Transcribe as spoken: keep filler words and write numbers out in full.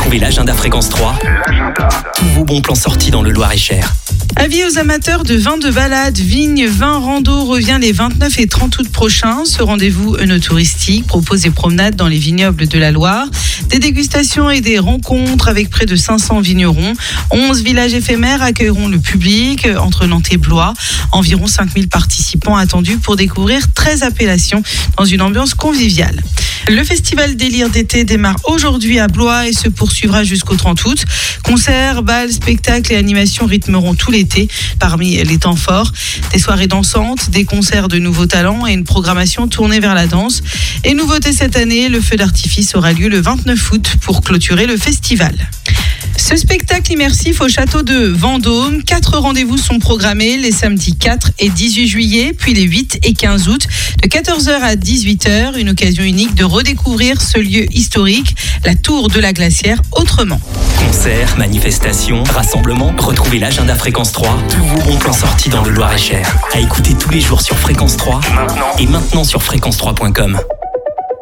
Retrouvez l'agenda Fréquence trois. L'agenda. Tous vos bons plans sortis dans le Loir-et-Cher. Avis aux amateurs de vins de balade, vignes, vins rando revient les vingt-neuf et trente août prochains. Ce rendez-vous œnotouristique propose des promenades dans les vignobles de la Loire, des dégustations et des rencontres avec près de cinq cents vignerons. onze villages éphémères accueilleront le public entre Nantes et Blois. Environ cinq mille participants attendus pour découvrir treize appellations dans une ambiance conviviale. Le festival Délire d'été démarre aujourd'hui à Blois et se poursuivra jusqu'au trente août. Concerts, bals, spectacles et animations rythmeront tout l'été. Parmi les temps forts, des soirées dansantes, des concerts de nouveaux talents et une programmation tournée vers la danse. Et nouveauté cette année, le feu d'artifice aura lieu le vingt-neuf août pour clôturer le festival. Ce spectacle immersif au château de Vendôme, quatre rendez-vous sont programmés les samedis quatre et dix-huit juillet, puis les huit et quinze août, de quatorze heures à dix-huit heures, une occasion unique de redécouvrir ce lieu historique, la tour de la Glacière, autrement. Concerts, manifestations, rassemblements, retrouvez l'agenda Fréquence trois, tous vos bons plans sortis dans le Loir-et-Cher. À écouter tous les jours sur Fréquence trois maintenant. Et maintenant sur fréquence trois point com.